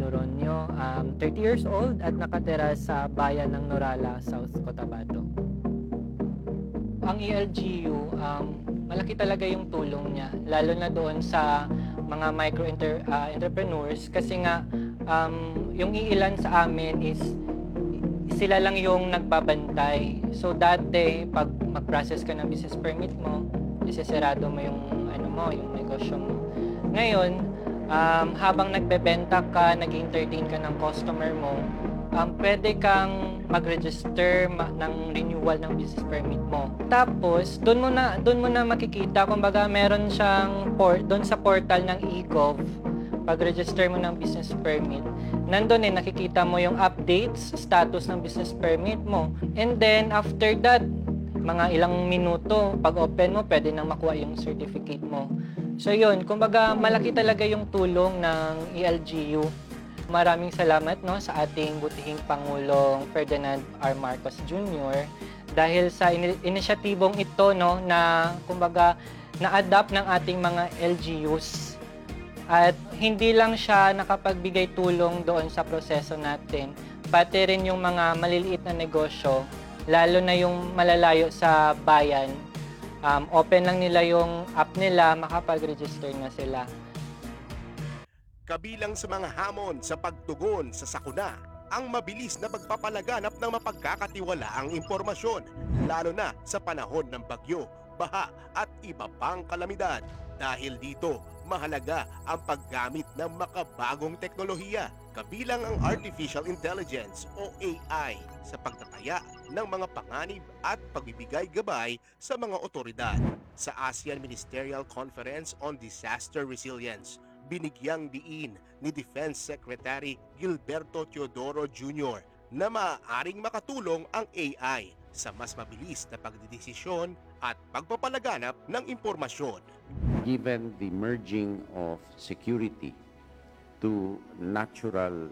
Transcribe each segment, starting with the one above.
Noronio, 30 years old at nakatira sa bayan ng Norala, South Cotabato. Ang ELGU, malaki talaga yung tulong niya, lalo na doon sa mga entrepreneurs kasi nga yung iilan sa amin is sila lang yung nagbabantay. So dati, pag mag-process ka ng business permit mo, isesarado mo yung yung negosyo mo. Ngayon, habang nagbebenta ka, nag-entertain ka ng customer mo, pwede kang mag-register ng renewal ng business permit mo. Tapos, doon mo na makikita, kumbaga meron siyang doon sa portal ng eGov, pag-register mo ng business permit, nandun nakikita mo yung updates, status ng business permit mo. And then, after that, mga ilang minuto, pag open mo, pwede nang makuha yung certificate mo. So yun, kumbaga malaki talaga yung tulong ng ELGU. Maraming salamat sa ating butihing Pangulong Ferdinand R. Marcos Jr. dahil sa inisyatibong ito na kumbaga na-adapt ng ating mga LGUs. At hindi lang siya nakapagbigay tulong doon sa proseso natin, pati rin yung mga maliliit na negosyo, lalo na yung malalayo sa bayan, open lang nila yung app nila, makapag-register na sila. Kabilang sa mga hamon sa pagtugon sa sakuna, ang mabilis na pagpapalaganap ng mapagkakatiwalaang impormasyon, lalo na sa panahon ng bagyo, baha at iba pang kalamidad. Dahil dito, mahalaga ang paggamit ng makabagong teknolohiya, kabilang ang Artificial Intelligence o AI sa pagtataya ng mga panganib at pagbibigay gabay sa mga otoridad. Sa ASEAN Ministerial Conference on Disaster Resilience, binigyang diin ni Defense Secretary Gilberto Teodoro Jr. na maaaring makatulong ang AI sa mas mabilis na pagdedesisyon at pagpapalaganap ng impormasyon. Given the merging of security to natural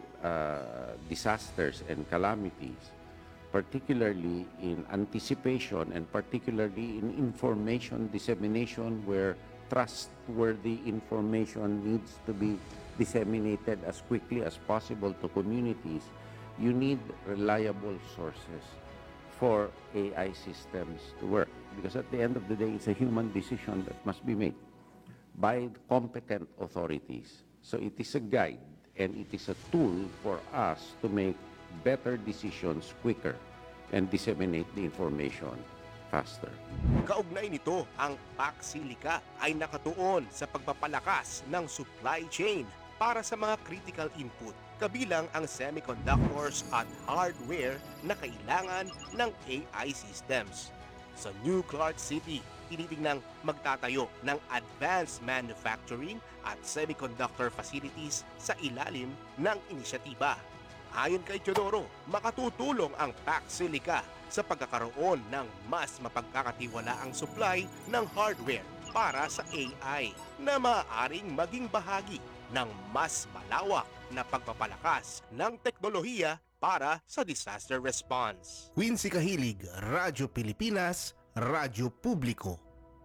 disasters and calamities, particularly in anticipation and particularly in information dissemination where trustworthy information needs to be disseminated as quickly as possible to communities, you need reliable sources for AI systems to work. Because at the end of the day, it's a human decision that must be made by competent authorities. So it is a guide and it is a tool for us to make better decisions quicker and disseminate the information faster. Kaugnay nito, ang PAC-SILICA ay nakatuon sa pagpapalakas ng supply chain para sa mga critical input, kabilang ang semiconductors at hardware na kailangan ng AI systems. Sa New Clark City, tinitingnang magtatayo ng advanced manufacturing at semiconductor facilities sa ilalim ng inisyatiba. Ayon kay Teodoro, makatutulong ang PAC-SILICA sa pagkakaroon ng mas mapagkakatiwalaang supply ng hardware para sa AI na maaaring maging bahagi ng mas malawak na pagpapalakas ng teknolohiya para sa disaster response. Quincy Kahilig, Radyo Pilipinas, Radyo Publiko.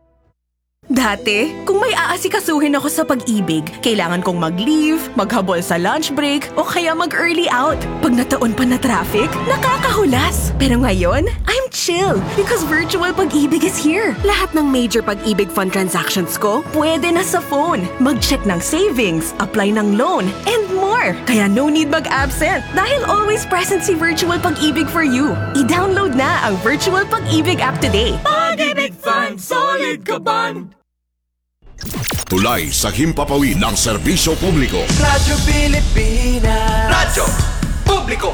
Dati, kung may aasikasuhin ako sa pag-ibig, kailangan kong mag-leave, maghabol sa lunch break, o kaya mag-early out. Pag nataon pa na traffic, nakakahulas. Pero ngayon, I'm chill because virtual pag-ibig is here. Lahat ng major pag-ibig fund transactions ko, pwede na sa phone. Mag-check ng savings, apply ng loan, and more. Kaya no need mag-absent dahil always present si Virtual Pag-ibig for you. I-download na ang Virtual Pag-ibig app today. Pag-ibig Fund, solid ka band! Tulay sa himpapawid ng serbisyo publiko. Radyo Pilipinas. Radyo Publiko.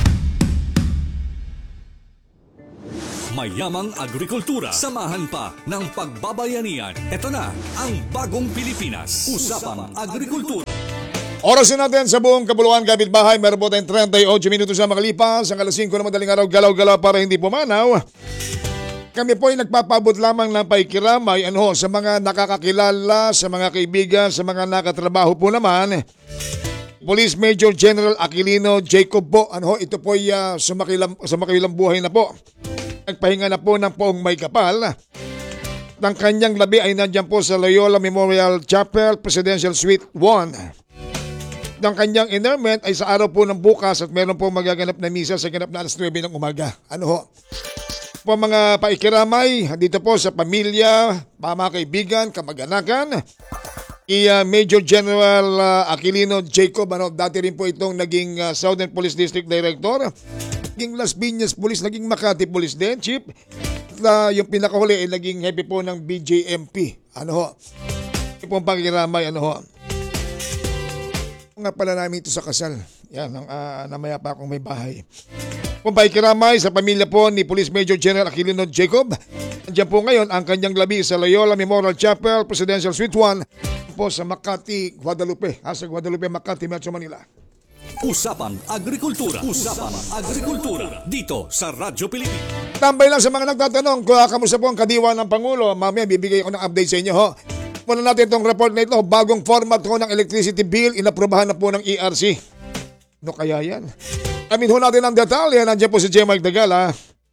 Mayamang agrikultura. Samahan pa ng pagbabayanihan. Ito na ang Bagong Pilipinas. Usapang Agrikultura. Oras na natin sa buong kabuluhan kapitbahay. Meron po tayong 38 minutos na makalipas. Ang alas 5 na madaling araw, galaw-galaw para hindi pumanaw. Kami po ay nagpapabot lamang ng paikiramay sa mga nakakakilala, sa mga kaibigan, sa mga nakatrabaho po naman. Police Major General Aquilino Jacob po, ito po ay sumakilang buhay na po. Nagpahinga na po ng poong may kapal. Ang kanyang labi ay nandyan po sa Loyola Memorial Chapel, Presidential Suite 1. ng kanyang interment ay sa araw po ng bukas at meron po magaganap na misa sa ganap na alas 9 ng umaga. Ano ho? Po mga paikiramay dito po sa pamilya, mga kaibigan, kamag-anakan, Major General Aquilino Jacob, dati rin po itong naging Southern Police District Director, naging Las Piñas Police, naging Makati Police din, Chief. At yung pinakahuli ay naging hepe po ng BJMP. Ano ho? Ito po ang pakikiramay, ano ho? Nga pala namin ito sa kasal. Yan, namaya pa akong may bahay. Kung pakikiramay sa pamilya po ni Police Major General Aquilino Jacob, nandiyan po ngayon ang kanyang labi sa Loyola Memorial Chapel, Presidential Suite 1 po sa Makati, Guadalupe. Sa Guadalupe, Makati, Metro Manila. Usapang Agrikultura. Usapang Agrikultura. Dito sa Radyo Pilipinas. Tambay lang sa mga nagtatanong kung kamusta po ang kadiwa ng Pangulo. Mamaya bibigay ko ng update sa inyo ho. Muna natin itong report na ito. Bagong format ho ng electricity bill. Inaprobahan na po ng ERC. Ano kaya yan? Amin ho natin ang detalye. Nandiyan po si J. Mike Dagala.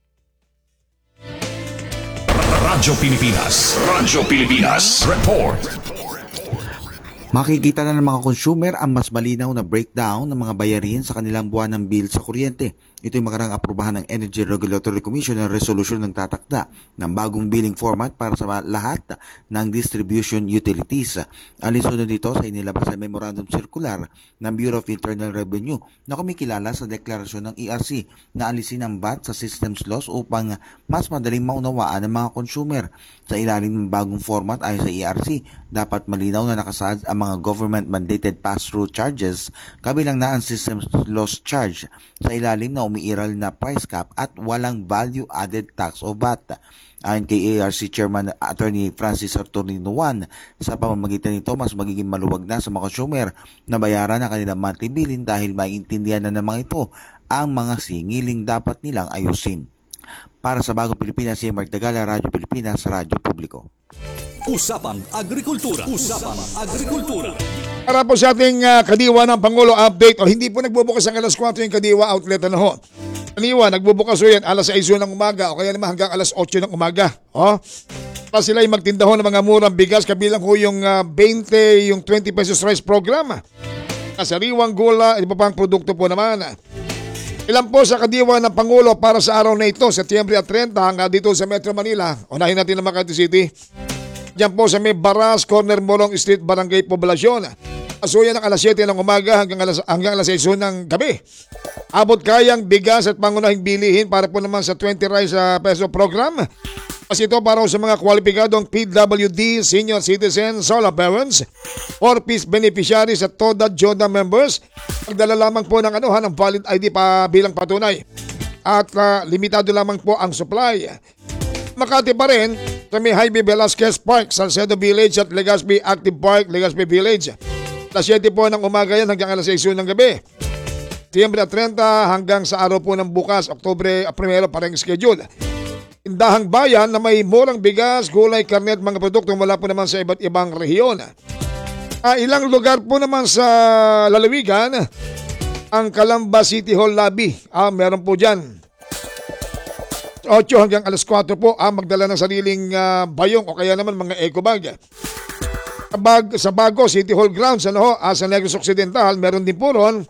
Radyo Pilipinas. Radyo Pilipinas. Report. Makikita na ng mga consumer ang mas malinaw na breakdown ng mga bayarin sa kanilang buwan ng bill sa kuryente. Ito ay makarang aprobahan ng Energy Regulatory Commission ng resolusyon ng tatakda ng bagong billing format para sa lahat ng distribution utilities. Alinsunod dito sa inilabas na Memorandum Circular ng Bureau of Internal Revenue na kumikilala sa deklarasyon ng ERC na alisin ang VAT sa systems loss upang mas madaling maunawaan ng mga consumer. Sa ilalim ng bagong format ayon sa ERC, dapat malinaw na nakasaad ang mga government-mandated pass-through charges kabilang na ang systems loss charge sa ilalim na umiiral na price cap at walang value-added tax o VAT. Ayon kay ARC Chairman Attorney Francis Arturino Juan, sa pamamagitan nito mas magiging maluwag na sa mga consumer na bayaran ang kanilang monthly billing dahil maiintindihan na ng mga ito ang mga singiling dapat nilang ayusin. Para sa Bagong Pilipinas, si Mark Dagala, Radyo Pilipinas, Radyo Publiko. Usapang Agrikultura. Usapang Agrikultura. Para po sa ating kadiwa ng Pangulo update, hindi po nagbubukas ang alas 4 yung kadiwa outlet. Ano ho? Kadiwa, nagbubukas ho yan alas 6 ng umaga o kaya naman hanggang alas 8 ng umaga. Para sila ay magtinda ho ng mga murang bigas, kabilang ho yung 20, yung 20 pesos rice program. Sariwang gula, iba pang produkto po naman. Ilan po sa kadiwa ng Pangulo para sa araw na ito, Setyembre 30 hanggang dito sa Metro Manila. Unahin natin ang Makati City. Diyan po sa may Baras, Corner Morong Street, Barangay Poblacion. Asuyan ng alas 7 ng umaga hanggang alas 6 ng gabi. Abot kayang bigas at pangunahing bilihin para po naman sa 20 rice peso program. Kasi ito para sa mga kwalipikadong PWD, senior citizen, solo parents, 4-piece beneficiaries at TODA JODA members. Pagdala lamang po ng ng valid ID pa bilang patunay. At limitado lamang po ang supply. Makati pa rin sa may Jaime Velasquez Park, Salcedo Village at Legazpi Active Park, Legazpi Village. Alas 7 po ng umaga yan hanggang alas 6 ng gabi. Setyembre 30 hanggang sa araw po ng bukas, Oktubre 1 pa rin schedule. Tindahang bayan na may murang bigas, gulay, karne at mga produkto mula po naman sa iba't ibang rehiyon. Ilang lugar po naman sa lalawigan, ang Calamba City Hall Lobby. Meron po dyan. 8 hanggang alas 4 po magdala ng sariling bayong o kaya naman mga eco bag. Sa Bago City Hall Grounds, sa Negros Occidental, meron din po ron.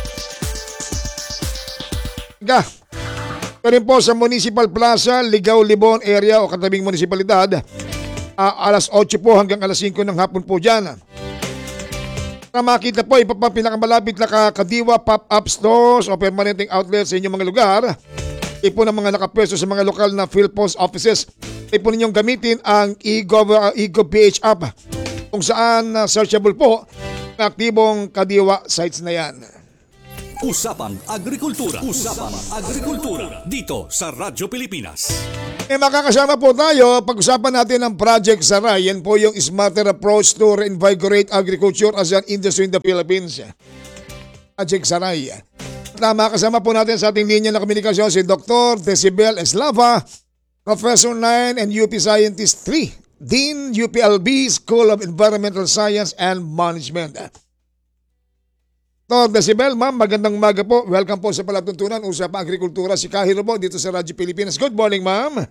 Ito rin po sa Municipal Plaza, Ligaw, Libon area o katabing munisipalidad. Alas 8 po hanggang alas 5 ng hapon po dyan. Para makita po, iba pang pinakamalapit na kadiwa pop-up stores o permanenteng outlets sa inyong mga lugar. Ipo ng mga nakapwesto sa mga lokal na PhilPost offices. Ipo ninyong gamitin ang EGOV-PH app kung saan searchable po ang aktibong kadiwa sites na yan. Usapang Agrikultura. Usapang Agrikultura. Dito sa Radyo Pilipinas. Makakasama po tayo. Pag-usapan natin ang Project Saray. Yan po yung smarter approach to reinvigorate agriculture as an industry in the Philippines. Project Saray. Makakasama po natin sa ating linya na komunikasyon si Dr. Decibel Eslava, Professor 9 and UP Scientist 3, Dean UPLB School of Environmental Science and Management. Dr. Decibel, ma'am, magandang umaga po. Welcome po sa Palatuntunan, Usapang Agrikultura. Si Kahiro po dito sa Radyo Pilipinas. Good morning, ma'am.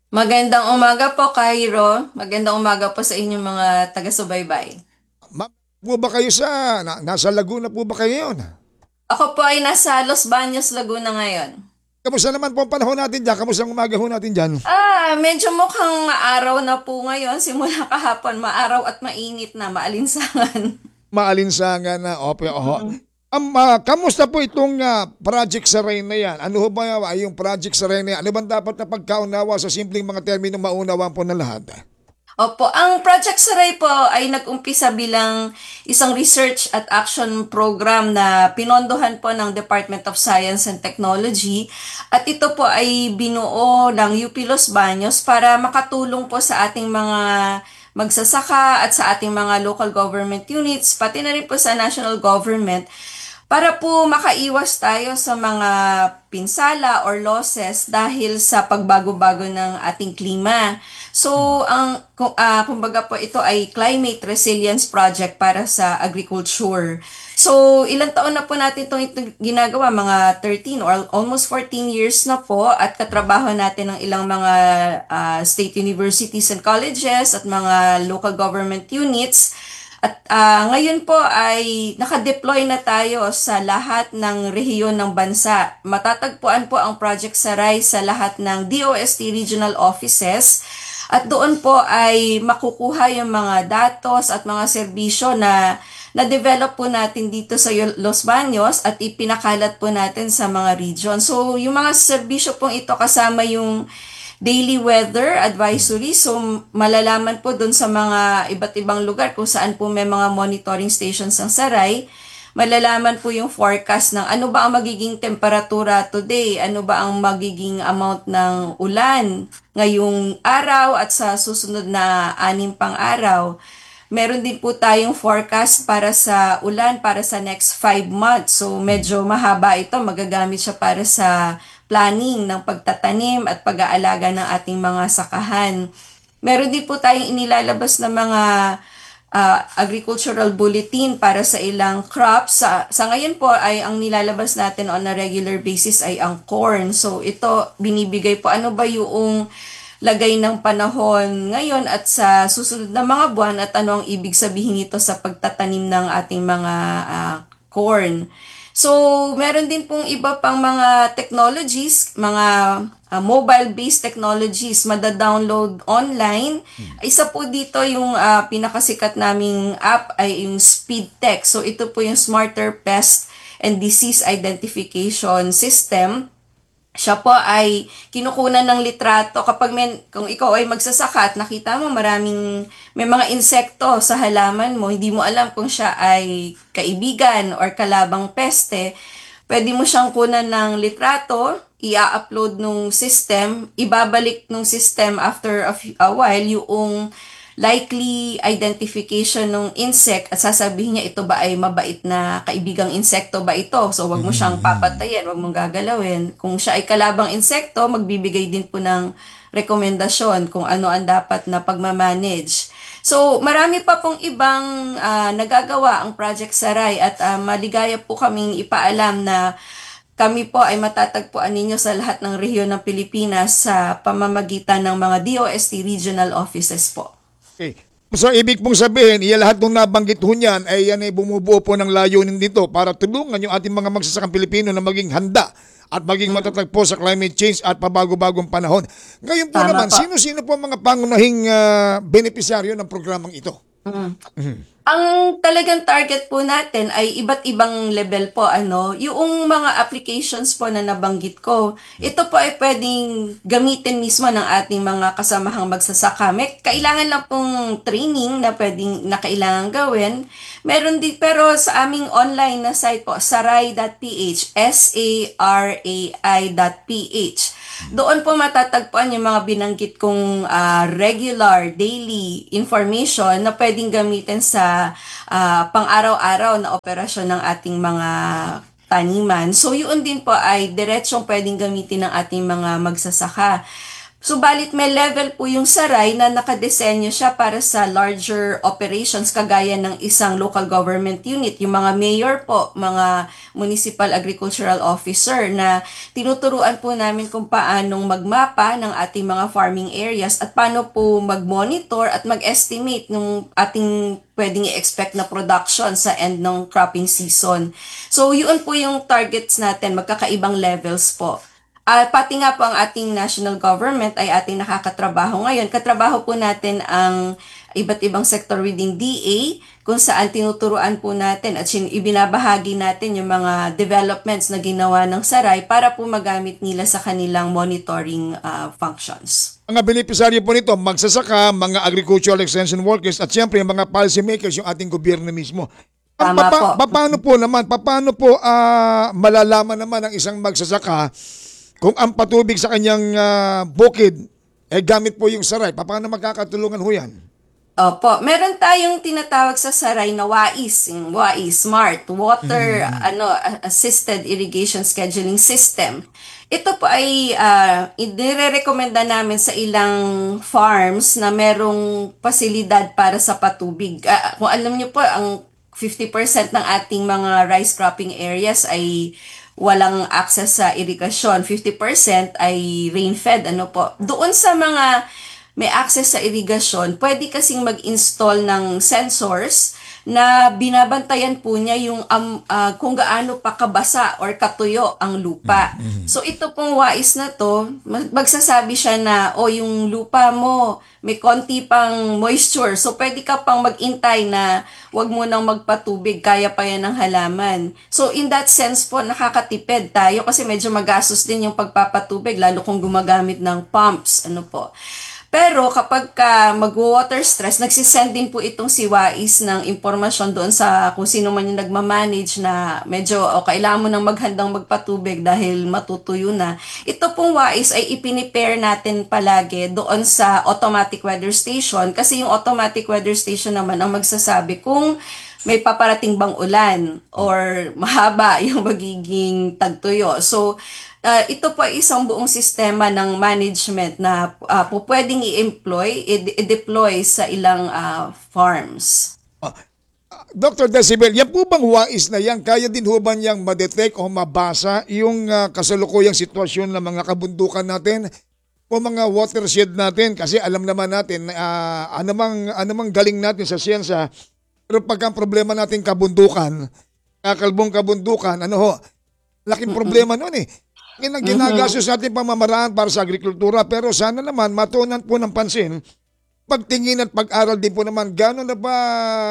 Magandang umaga po, Cairo. Magandang umaga po sa inyong mga taga-subaybay. Ma'am, po ba kayo nasa Laguna po ba kayo yun? Ako po ay nasa Los Baños, Laguna ngayon. Kamusta naman po ang panahon natin dyan? Kamusta ang umaga ho natin dyan? Medyo mukhang maaraw na po ngayon. Simula kahapon, maaraw at mainit na, maalinsangan. Maalinsangan na, opo. Kamusta po itong project sa Rain na yan? Ano ho ba yung project sa Rain na yan? Ano bang dapat na pagkaunawa sa simpleng mga termino maunawaan po ng lahat? Opo, ang Project Saray po ay nag-umpisa bilang isang research at action program na pinondohan po ng Department of Science and Technology at ito po ay binuo ng UP Los Baños para makatulong po sa ating mga magsasaka at sa ating mga local government units, pati na rin po sa national government para po makaiwas tayo sa mga pinsala or losses dahil sa pagbago-bago ng ating klima. So, kumbaga po ito ay climate resilience project para sa agriculture. So, ilang taon na po natin itong ginagawa, mga 13 or almost 14 years na po at katrabaho natin ng ilang mga state universities and colleges at mga local government units. At ngayon po ay nakadeploy na tayo sa lahat ng rehiyon ng bansa. Matatagpuan po ang Project Saray sa lahat ng DOST regional offices. At doon po ay makukuha yung mga datos at mga serbisyo na na-develop po natin dito sa Los Baños at ipinakalat po natin sa mga region. So yung mga serbisyo pong ito kasama yung daily weather advisory. So, malalaman po dun sa mga iba't ibang lugar kung saan po may mga monitoring stations ng Saray. Malalaman po yung forecast ng ano ba ang magiging temperatura today, ano ba ang magiging amount ng ulan ngayong araw at sa susunod na 6 pang araw. Meron din po tayong forecast para sa ulan para sa next 5 months. So, medyo mahaba ito. Magagamit siya para sa planning ng pagtatanim at pag-aalaga ng ating mga sakahan. Meron din po tayong inilalabas na mga agricultural bulletin para sa ilang crops. Sa ngayon po ay ang nilalabas natin on a regular basis ay ang corn. So ito binibigay po ano ba yung lagay ng panahon ngayon at sa susunod na mga buwan at ano ang ibig sabihin nito sa pagtatanim ng ating mga corn. So, meron din pong iba pang mga technologies, mga mobile-based technologies, mada-download online. Isa po dito yung pinakasikat naming app ay yung SpeedTech. So, ito po yung Smarter Pest and Disease Identification System. Siya po ay kinukunan ng litrato kapag kung ikaw ay magsasaka at nakita mo may mga insekto sa halaman mo, hindi mo alam kung siya ay kaibigan or kalabang peste, pwede mo siyang kunan ng litrato, i-upload nung system, ibabalik nung system after a while yung likely identification ng insect at sasabihin niya ito ba ay mabait na kaibigang insekto ba ito. So wag mo siyang papatayin, wag mong gagalawin. Kung siya ay kalabang insekto, magbibigay din po ng rekomendasyon kung ano ang dapat na pagmamanage. So marami pa pong ibang nagagawa ang Project Saray at maligaya po kaming ipaalam na kami po ay matatagpuan ninyo sa lahat ng rehiyon ng Pilipinas sa pamamagitan ng mga DOST regional offices po. Okay. So, ibig pong sabihin, lahat ng nabanggit ho niyan ay yan ay bumubuo po ng layunin dito para tulungan yung ating mga magsasakang Pilipino na maging handa at maging matatag po sa climate change at pabago-bagong panahon. Ngayon po naman, sino-sino po ang mga pangunahing benepisyaryo ng programang ito? Ang talagang target po natin ay iba't ibang level po, yung mga applications po na nabanggit ko. Ito po ay pwedeng gamitin mismo ng ating mga kasamahang magsasaka. May kailangan lang pong training na kailangan gawin. Meron din, pero sa aming online na site po, saray.ph, sarai.ph. Doon po matatagpuan yung mga binanggit kong regular, daily information na pwedeng gamitin sa pang-araw-araw na operasyon ng ating mga taniman. So, yun din po ay diretsong pwedeng gamitin ng ating mga magsasaka. Subalit may level po yung Saray na nakadesenyo siya para sa larger operations kagaya ng isang local government unit, yung mga mayor po, mga municipal agricultural officer na tinuturuan po namin kung paanong magmapa ng ating mga farming areas at paano po mag-monitor at mag-estimate ng ating pwedeng i-expect na production sa end ng cropping season. So yun po yung targets natin, magkakaibang levels po. Pati nga po ang ating national government ay ating nakakatrabaho ngayon. Katrabaho po natin ang iba't ibang sector within DA kung saan tinuturuan po natin at ibinabahagi natin yung mga developments na ginawa ng Saray para po magamit nila sa kanilang monitoring functions. Mga benepisaryo po nito, magsasaka, mga agricultural extension workers at siyempre mga policy makers, yung ating gobyerno mismo. Tama po. Paano po malalaman naman ng isang magsasaka kung ang patubig sa kanyang bukid gamit po yung Saray? Paano magkakatulungan ho yan? Opo, meron tayong tinatawag sa Saray na WAIS, yung WAIS Smart Water Assisted Irrigation Scheduling System. Ito po ay inirekomenda namin sa ilang farms na merong pasilidad para sa patubig. Kung alam niyo po, ang 50% ng ating mga rice cropping areas ay walang access sa irigasyon. 50% ay rain-fed. Doon sa mga may access sa irigasyon, pwede kasing mag-install ng sensors na binabantayan po niya yung kung gaano pa kabasa or katuyo ang lupa. So ito pong WAIS na to, magsasabi siya na yung lupa mo may konti pang moisture. So pwede ka pang mag-intay na wag mo nang magpatubig, kaya pa yan ng halaman. So in that sense po, nakakatipid tayo kasi medyo magastos din yung pagpapatubig lalo kung gumagamit ng pumps. Pero kapag mag-water stress, nagsisend din po itong si WAIS ng impormasyon doon sa kung sino man yung nagmamanage na medyo kailangan mo nang maghandang magpatubig dahil matutuyo na. Ito pong WAIS ay ipinipair natin palagi doon sa automatic weather station kasi yung automatic weather station naman ang magsasabi kung may paparating bang ulan or mahaba yung magiging tagtuyo. So, ito po ay isang buong sistema ng management na pwedeng i-deploy sa ilang farms. Dr. Decibel, yan po bang WAIS na yan, kaya din ho ba niyang ma-detect o mabasa yung kasalukuyang sitwasyon ng mga kabundukan natin o mga watershed natin? Kasi alam naman natin, anumang galing natin sa siyensya, pero pagka ang problema natin kabundukan, kakalbong kabundukan, laking problema nun eh. Ginagastos natin pamamaraan para sa agrikultura, pero sana naman matuunan po ng pansin, pagtingin at pag-aral din po naman gano'n na ba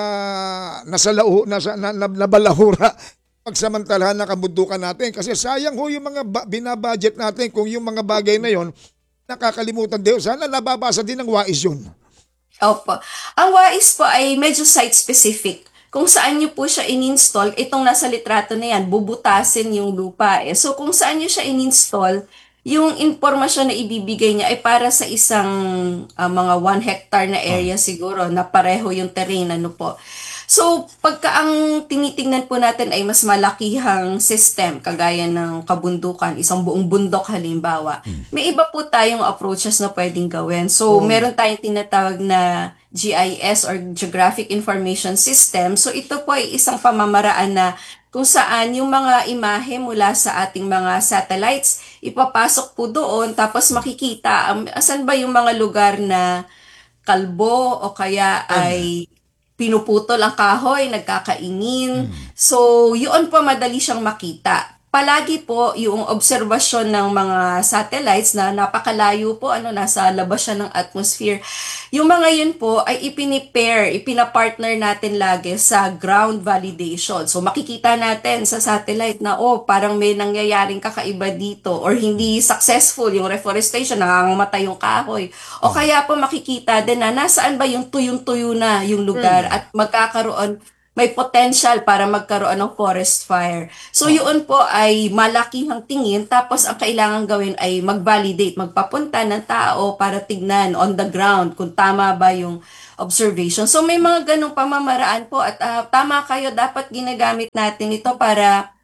nabalahura pagsamantalahan na kabundukan natin. Kasi sayang ho yung mga binabudget natin kung yung mga bagay na yon nakakalimutan din. Sana nababasa din ng WAIS yun. Opo. Ang WAIS po ay medyo site-specific. Kung saan nyo po siya in-install, itong nasa litrato na yan, bubutasin yung lupa. So kung saan nyo siya in-install, yung impormasyon na ibibigay niya ay para sa isang mga 1 hectare na area siguro na pareho yung terrain. So pagka ang tinitingnan po natin ay mas malakihang system, kagaya ng kabundukan, isang buong bundok halimbawa, may iba po tayong approaches na pwedeng gawin. So meron tayong tinatawag na GIS or Geographic Information System. So ito po ay isang pamamaraan na kung saan yung mga imahe mula sa ating mga satellites, ipapasok po doon tapos makikita asan ba yung mga lugar na kalbo o kaya ay pinuputol ang kahoy, nagkakaingin. So, yun po madali siyang makita. Palagi po yung obserbasyon ng mga satellites na napakalayo po, nasa labas siya ng atmosphere. Yung mga yun po ay ipinapartner natin lagi sa ground validation. So makikita natin sa satellite na parang may nangyayaring kakaiba dito or hindi successful yung reforestation, nangangamatay yung kahoy. O kaya po makikita din na nasaan ba yung tuyong-tuyo na yung lugar at may potential para magkaroon ng forest fire. So yun po ay malakihang tingin, tapos ang kailangan gawin ay mag-validate, magpapunta ng tao para tignan on the ground kung tama ba yung observation. So may mga ganong pamamaraan po at tama kayo, dapat ginagamit natin ito para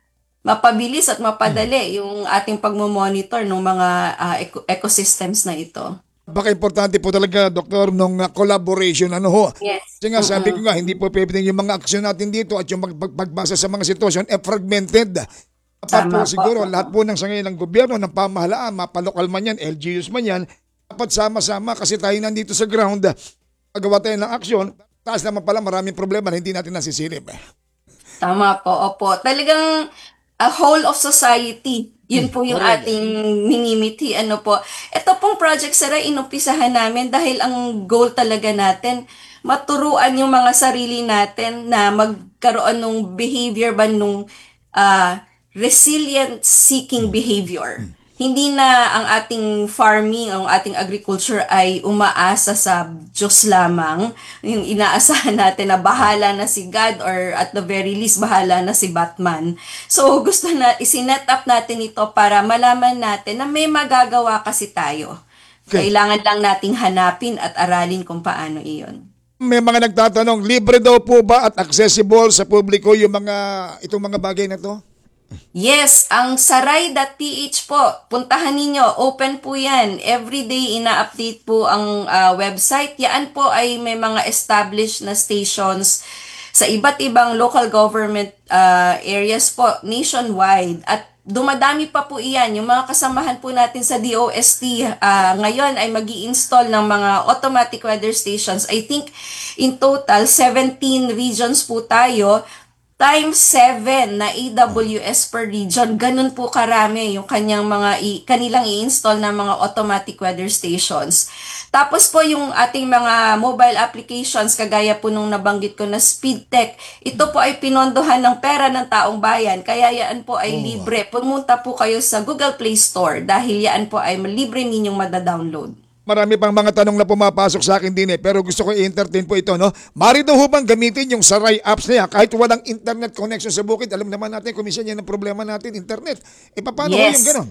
mapabilis at mapadali yung ating pagmo-monitor ng mga ecosystems na ito. Baka importante po talaga, Doktor, nung collaboration, ano ho? Yes. Kasi nga, sabi ko nga, hindi po pwedeng yung mga aksyon natin dito at yung pagbasa sa mga sitwasyon, fragmented. Dapat Tama po po. siguro, lahat po ng sangay ng gobyerno, ng pamahalaan, mapalokal man yan, LGUs man yan, dapat sama-sama kasi tayo nandito sa ground, pagawa tayo ng aksyon, taas naman pala maraming problema na hindi natin nasisilip. Tama po, opo. Talagang a whole of society. Yun po yung correct. ating minimiti. Ano po. Ito pong project, Sara, inumpisahan namin dahil ang goal talaga natin, maturuan yung mga sarili natin na magkaroon ng behavior ba nung resilient seeking behavior. Hindi na ang ating farming, ang ating agriculture ay umaasa sa Diyos lamang. Yung inaasahan natin na bahala na si God or at the very least bahala na si Batman. So gusto na isinet up natin ito para malaman natin na may magagawa kasi tayo. Okay. Kailangan lang nating hanapin at aralin kung paano iyon. May mga nagtatanong, libre daw po ba at accessible sa publiko yung itong mga bagay na to? Yes, ang saray.ph po, puntahan ninyo, open po yan. Everyday ina-update po ang website. Yan po ay may mga established na stations sa iba't ibang local government areas po, nationwide. At dumadami pa po iyan. Yung mga kasamahan po natin sa DOST ngayon ay mag-i-install ng mga automatic weather stations. I think in total, 17 regions po tayo, times 7 na AWS per region. Ganun po karami yung kanilang i-install na mga automatic weather stations. Tapos po yung ating mga mobile applications, kagaya po nung nabanggit ko na SpeedTech, ito po ay pinondohan ng pera ng taong bayan. Kaya yan po ay libre. Pumunta po kayo sa Google Play Store dahil yan po ay libre ninyong madadownload. Marami pang mga tanong na pumapasok sa akin din pero gusto ko i-entertain po ito. No? Marito ho bang gamitin yung Saray apps na yan kahit walang internet connection sa bukid? Alam naman natin, kumisyon yan ang problema natin, internet. Paano ho yung gano'n?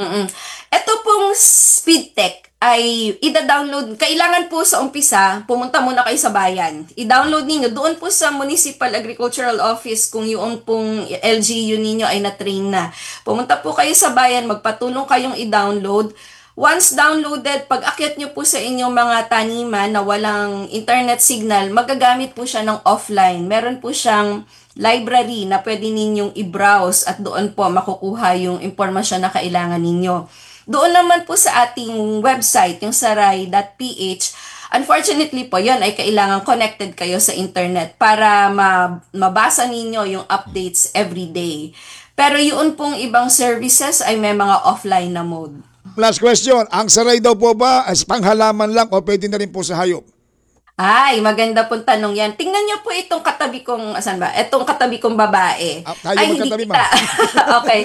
Ito pong SpeedTech ay ida-download. Kailangan po sa umpisa, pumunta muna kayo sa bayan. I-download ninyo doon po sa Municipal Agricultural Office kung yung pong LGU ninyo ay na-train na. Pumunta po kayo sa bayan, magpatulong kayong i-download. Once downloaded, pag akyat nyo po sa inyong mga taniman na walang internet signal, magagamit po siya ng offline. Meron po siyang library na pwede ninyong i-browse at doon po makukuha yung impormasyon na kailangan ninyo. Doon naman po sa ating website, yung saray.ph, unfortunately po, yon ay kailangan connected kayo sa internet para mabasa ninyo yung updates every day. Pero yun pong ibang services ay may mga offline na mode. Last question, ang Saray daw po ba as panghalaman lang o pwede na rin po sa hayop? Ay, maganda pong tanong yan. Tingnan niyo po itong katabi kong, asan ba? Itong katabi kong babae. Tayo Ay, magkatabi, hindi kita. Okay.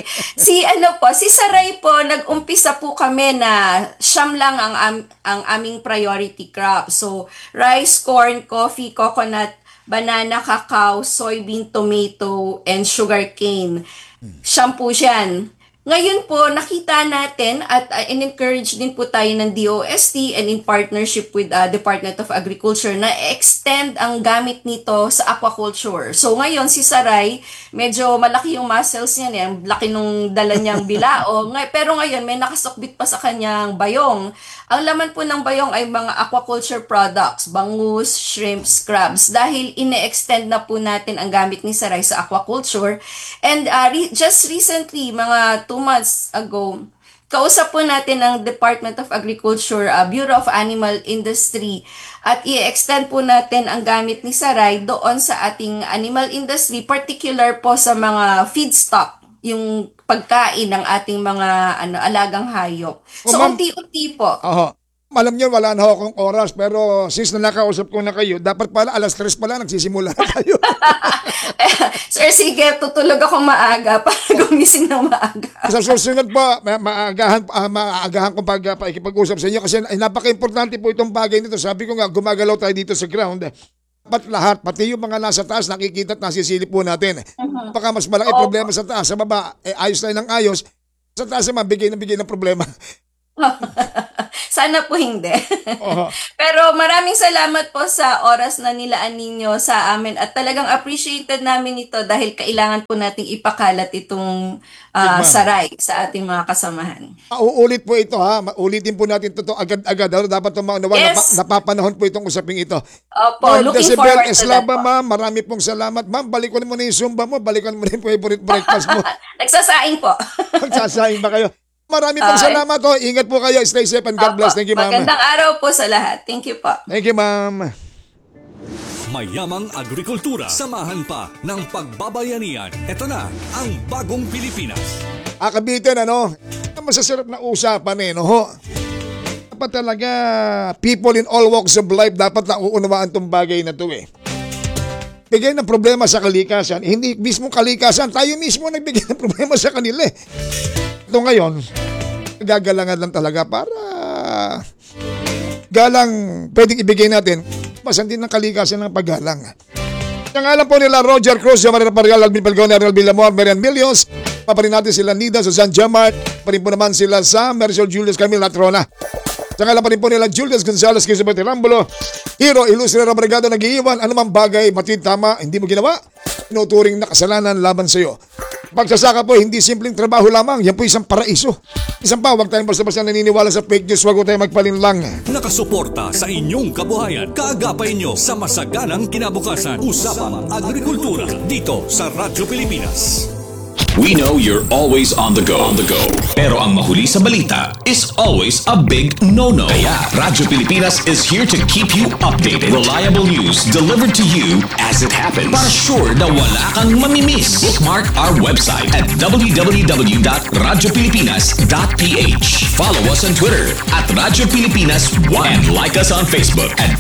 Si Saray po, nag-umpisa po kami na siyam lang ang aming priority crop. So, rice, corn, coffee, coconut, banana, cacao, soybean, tomato, and sugarcane. Siyam po siyan. Ngayon po, nakita natin at in-encourage din po tayo ng DOST and in partnership with Department of Agriculture na extend ang gamit nito sa aquaculture. So ngayon, si Saray, medyo malaki yung muscles niya, ang laki nung dala niyang bilao. Pero ngayon, may nakasukbit pa sa kanyang bayong. Ang laman po ng bayong ay mga aquaculture products, bangus, shrimps, crabs. Dahil ine-extend na po natin ang gamit ni Saray sa aquaculture. And just recently, mga 2 months ago, kausap po natin ang Department of Agriculture, Bureau of Animal Industry, at i-extend po natin ang gamit ni Saray doon sa ating animal industry, particular po sa mga feedstock, yung pagkain ng ating mga alagang hayop. So, unti-unti po. Alam niyo, wala na akong oras, pero since na nakausap ko na kayo, dapat pala alas 3 pala nagsisimula na kayo. Sir, sige, tutulog ako maaga para gumising ng maaga. Sa susunod po, maagahan ko pakikipag-usap sa inyo kasi napaka-importante po itong bagay nito. Sabi ko nga, gumagalaw tayo dito sa ground. Dapat lahat, pati yung mga nasa taas, nakikita at nasisilip po natin. Baka mas malaki problema sa taas. Sa baba, ayos tayo ng ayos. Sa taas naman, bigay ng problema. Sana po hindi. Oho. Pero maraming salamat po sa oras na nilaan ninyo sa amin at talagang appreciated namin ito dahil kailangan po nating ipakalat itong Ma'am. saray sa ating mga kasamahan. Uulit po ito ha. Ulitin po natin ito agad-agad. Dapat tumawa Yes. napapanahon po itong usaping ito. Opo, Lord looking Decibel forward to that Eslava, po. ma'am. Marami pong salamat. Ma'am, balikan mo na yung Zumba mo. Balikan mo na yung favorite breakfast mo. Nagsasaing po. Magsasaing ba kayo? Marami pong Okay. salamat. Oh. Ingat po kayo. Stay safe and God Opo, bless. Thank you, ma'am. Magandang araw po sa lahat. Thank you po. Thank you, ma'am. Mayamang agrikultura. Samahan pa ng pagbabayanihan. Ito na ang bagong Pilipinas. Kabitin, ano? Masasarap na usapan eh, no? Ho? Dapat talaga, people in all walks of life dapat lang uunawaan tong bagay na to eh. Bigay ng problema sa kalikasan. Hindi mismo kalikasan, tayo mismo nagbigay ng problema sa kanila eh. Ito ngayon, gagalangan lang talaga para galang pwedeng ibigay natin, pasan din ng kalikasan ng paggalang. Ang alam po nila Roger Cruz, Jamarina Parial, Alvin Pelgon, Ariel Villamor, Marian Millions. Paparin natin sila Nida, Susan Jamart. Parin po naman sila sa Maricel Julius Camille Latrona. Sa ngalan pa rin po nila Julius Gonzalez, Kisabete Rambulo. Hero, Ilustre Rabregado, nag-iiwan. Anumang bagay, matid tama, hindi mo ginawa. Inuturing na kasalanan laban sa iyo. Pagsasaka po, hindi simpleng trabaho lamang. Yan po isang paraiso. Isang pa, huwag tayong basta-basta naniniwala sa fake news. Huwag tayong magpalinlang. Nakasuporta sa inyong kabuhayan. Kaagapay nyo sa masaganang kinabukasan. Usapang Agrikultura dito sa Radyo Pilipinas. We know you're always on the go. Pero ang mahuli sa balita is always a big no-no. Kaya Radyo Pilipinas is here to keep you updated. Reliable news delivered to you as it happens. Para sure na wala kang mamimiss. Bookmark our website at www.radiopilipinas.ph. Follow us on Twitter at Radyo Pilipinas 1 and like us on Facebook at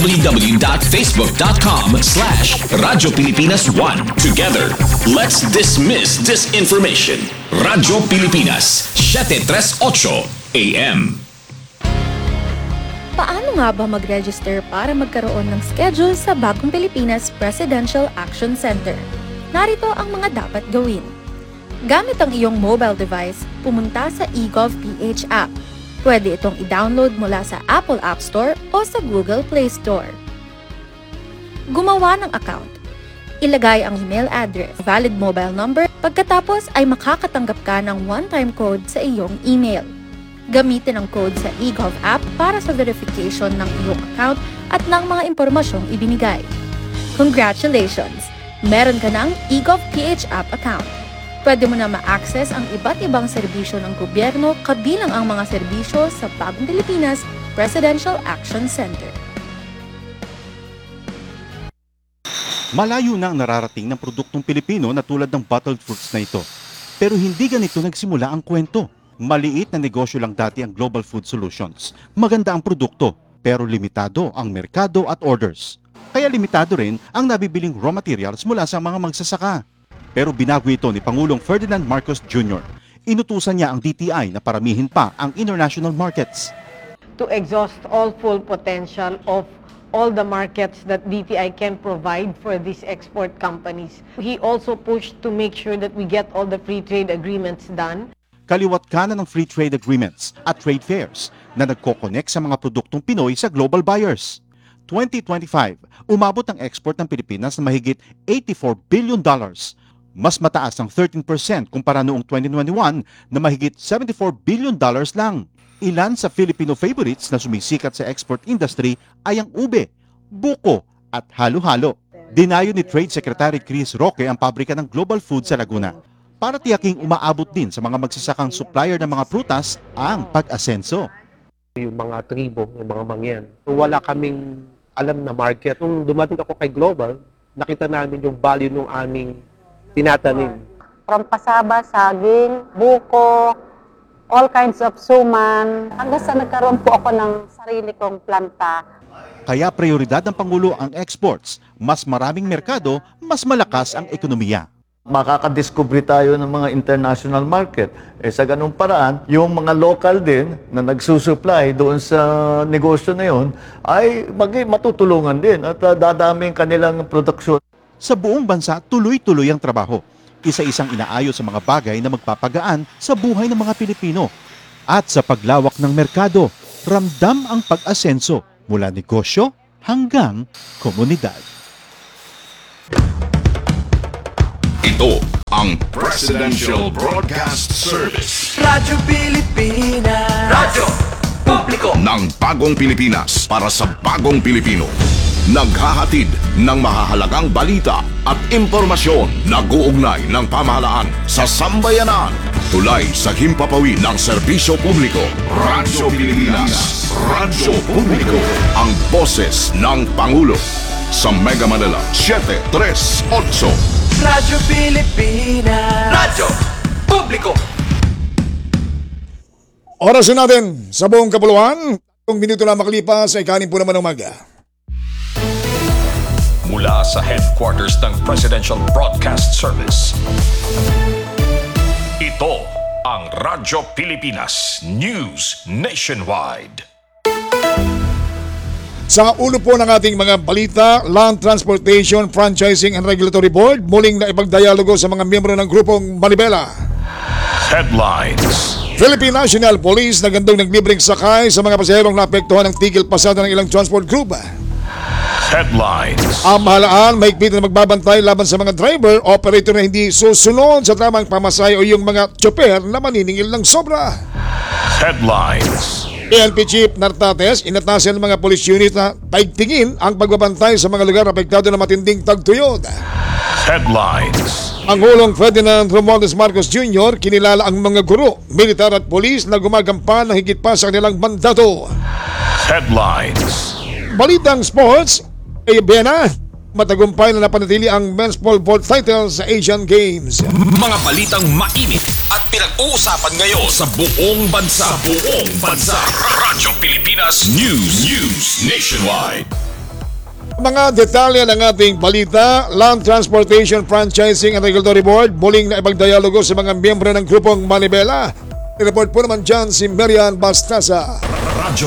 www.facebook.com/Radyo Pilipinas 1. Together, let's dismiss disinformation. Radyo Pilipinas, 738 AM. Paano nga ba mag-register para magkaroon ng schedule sa Bagong Pilipinas Presidential Action Center? Narito ang mga dapat gawin. Gamit ang iyong mobile device, pumunta sa eGovPH app. Pwede itong i-download mula sa Apple App Store o sa Google Play Store. Gumawa ng account. Ilagay ang email address, valid mobile number, pagkatapos ay makakatanggap ka ng one-time code sa iyong email. Gamitin ang code sa eGov app para sa verification ng iyong account at ng mga impormasyong ibinigay. Congratulations! Meron ka ng eGovPH app account. Pwede mo na ma-access ang iba't ibang serbisyo ng gobyerno kabilang ang mga serbisyo sa Bagong Pilipinas Presidential Action Center. Malayo na ang nararating ng produktong Pilipino na tulad ng bottled fruits na ito. Pero hindi ganito nagsimula ang kwento. Maliit na negosyo lang dati ang Global Food Solutions. Maganda ang produkto, pero limitado ang merkado at orders. Kaya limitado rin ang nabibiling raw materials mula sa mga magsasaka. Pero binago ito ni Pangulong Ferdinand Marcos Jr. Inutusan niya ang DTI na paramihin pa ang international markets. To exhaust all full potential of all the markets that DTI can provide for these export companies. He also pushed to make sure that we get all the free trade agreements done. Kaliwat kanan ng free trade agreements at trade fairs na nagko-connect sa mga produktong Pinoy sa global buyers. 2025, umabot ang export ng Pilipinas na mahigit $84 billion. Mas mataas ang 13% kumpara noong 2021 na mahigit $74 billion lang. Ilan sa Filipino favorites na sumisikat sa export industry ay ang ube, buko at halo-halo. Dinayo ni Trade Secretary Chris Roque ang pabrika ng Global Food sa Laguna para tiyaking umaabot din sa mga magsasakang supplier ng mga prutas ang pag-asenso. Yung mga tribo, yung mga mangyan. Wala kaming alam na market. Nung dumating ako kay Global, nakita namin yung value ng aming tinatanim. From pasaba, saging, buko, all kinds of suman, hanggang sa nagkaroon po ako ng sarili kong planta. Kaya prioridad ng Pangulo ang exports. Mas maraming merkado, mas malakas ang ekonomiya. Makakadiscover tayo ng mga international market. Sa ganung paraan, yung mga local din na nagsusupply doon sa negosyo na yun ay matutulungan din at dadaming kanilang produksyon. Sa buong bansa, tuloy-tuloy ang trabaho. Isa-isang inaayos sa mga bagay na magpapagaan sa buhay ng mga Pilipino. At sa paglawak ng merkado, ramdam ang pag-asenso mula negosyo hanggang komunidad. Ito ang Presidential Broadcast Service. Radyo Pilipinas. Radyo Publiko Ng bagong Pilipinas para sa bagong Pilipino. Naghahatid ng mahahalagang balita at impormasyon na guugnay ng pamahalaan sa sambayanan. Tulay sa himpapawid ng serbisyo publiko. Radyo Pilipinas. Radyo Publiko. Ang boses ng Pangulo. Sa Mega Manila, 738. Radyo Pilipinas. Radyo Publiko. Orasin natin sa buong kapuluan. Kung minuto na makalipas ay kanin po naman ng umaga. Mula sa headquarters ng Presidential Broadcast Service. Ito ang Radyo Pilipinas News Nationwide. Sa ulo po ng ating mga balita, Land Transportation Franchising and Regulatory Board muling na ipagdialogo sa mga miyembro ng grupong Manibela. Headlines. Philippine National Police nagandong naglibreng sakay sa mga pasaherong naapektuhan ng tigil pasada ng ilang transport group. Headlines. Ang mahalaan mahigpit na magbabantay laban sa mga driver, operator na hindi susunod sa tamang pamasahe o yung mga tsoper na maniningil ng sobra. Headlines. PNP Chief Nartates inatasan ng mga police unit na paigtingin ang pagbabantay sa mga lugar apektado ng matinding tagtuyod. Headlines. Ang Hulong Ferdinand Romualdez Marcos Jr. kinilala ang mga guro, militar at polis na gumagampan ng higit pa sa kanilang mandato. Headlines. Balitang sports, Bena, matagumpay na napanatili ang men's pole vault title sa Asian Games. Mga balitang mainit at pinag-uusapan ngayon sa buong bansa. Radyo Pilipinas News Nationwide. Mga detalye ng ating balita, Land Transportation Franchising and Regulatory Board muling na ipagdialogo sa mga miyembro ng grupong Manibela. I-report po naman dyan si Marian Bastaza. Radyo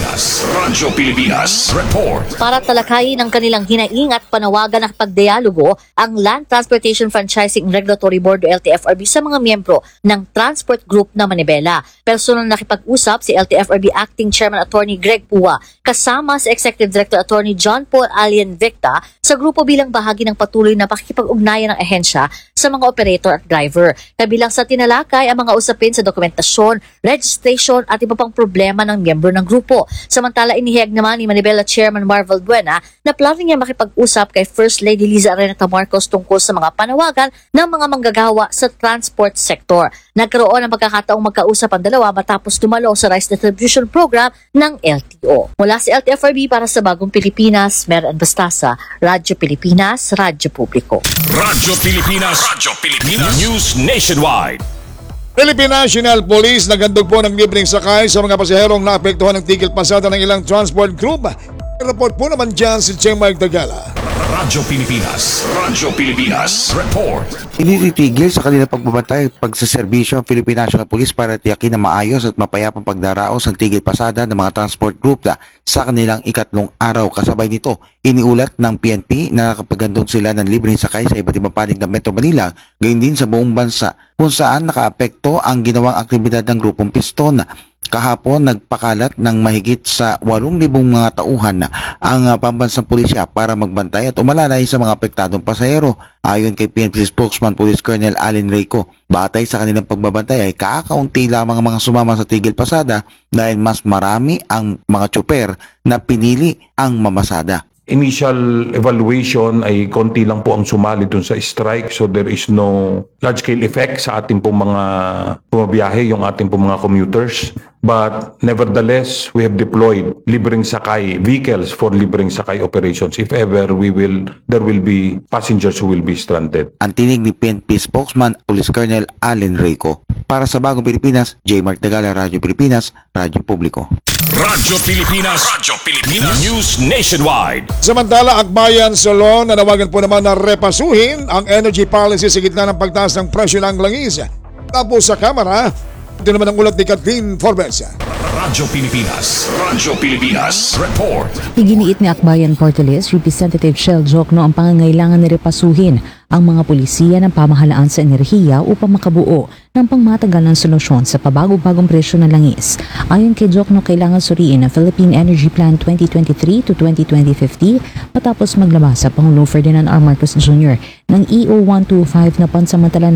Pilipinas Report. Para talakayin ang kanilang hinaing at panawagan ng pagdialogo, ang Land Transportation Franchising Regulatory Board o LTFRB sa mga miyembro ng Transport Group na Manibela. Personal nakipag-usap si LTFRB Acting Chairman Attorney Greg Pua kasama si Executive Director Attorney John Paul Alien Victa sa grupo bilang bahagi ng patuloy na pakikipag-ugnayan ng ahensya sa mga operator at driver. Kabilang sa tinalakay ang mga usapin sa dokumentasyon, registration at iba pang problema ng miyembro ng grupo. Samantala, inihayag naman ni Manibela Chairman Marvel Buena na plano niya makipag-usap kay First Lady Liza Arenata Marcos tungkol sa mga panawagan ng mga manggagawa sa transport sector. Nagkaroon ng pagkakataong magkausap ang dalawa matapos dumalo sa rice distribution program ng LTO. Mula sa LTFRB para sa Bagong Pilipinas, Marian Bastaza, Radyo Pilipinas, Radyo Publiko. Radyo Pilipinas News Nationwide. Philippine National Police nagandog po ng libreng sakay sa mga pasaherong naapektuhan ng tigil pasada ng ilang transport group. I-report po naman dyan si Chemay Dagala. Radyo Pilipinas Report. Initigil sa kanilang pagbabantay at pagsaserbisyo ang Philippine National Police para tiyakin na maayos at mapayapang pagdaraos ang tigil pasada ng mga transport group sa kanilang ikatlong araw. Kasabay nito, iniulat ng PNP na nakapagandong sila ng libreng sakay sa iba't ibang panig ng Metro Manila, gayon din sa buong bansa kung saan nakaapekto ang ginawang aktibidad ng grupong Piston. Kahapon, nagpakalat ng mahigit sa 8,000 mga tauhan ang pambansang pulisya para magbantay at umalalay sa mga apektadong pasahero. Ayon kay PNP spokesman Police Colonel Allen Reyco, batay sa kanilang pagbabantay ay kakaunti lamang ang mga sumama sa tigil pasada dahil mas marami ang mga tsoper na pinili ang mamasada. Initial evaluation ay konti lang po ang sumali dun sa strike, so there is no large-scale effect sa ating pong mga pumabiyahe, yung ating pong mga commuters. But nevertheless, we have deployed libreng sakay vehicles for libreng sakay operations if ever there will be passengers who will be stranded. Ang tinig ni PNP spokesman Police Colonel Allen Reyco. Para sa Bagong Pilipinas, J. Mark Dagala, Radyo Pilipinas, Radyo Publiko. Radyo Pilipinas News Nationwide. Samantala, Akbayan Solon nanawagan po naman na repasuhin ang energy policy sa gitna ng pagtaas ng presyo ng langis. Tapos sa Kamara, ito naman ang ulat ni Kathleen Forbes. Radyo Pilipinas. Radyo Pilipinas. Report. Iginiit ni Akbayan Party List Representative Shell Jokno ang pangangailangan na repasuhin ang mga pulisiya ng pamahalaan sa enerhiya upang makabuo ng pangmatagal ng solusyon sa pabago-bagong presyo ng langis. Ayon kay Jokno, kailangan suriin ang Philippine Energy Plan 2023 to 2050 matapos maglabas sa Pangulong Ferdinand R. Marcos Jr. ng EO 125 na pansamantala